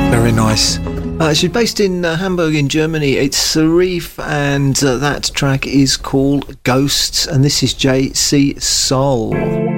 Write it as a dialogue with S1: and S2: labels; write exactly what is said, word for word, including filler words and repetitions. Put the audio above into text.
S1: Very nice. Uh, she's based in uh, Hamburg in Germany. It's Sarif, and uh, that track is called Ghosts, and this is J C Soul.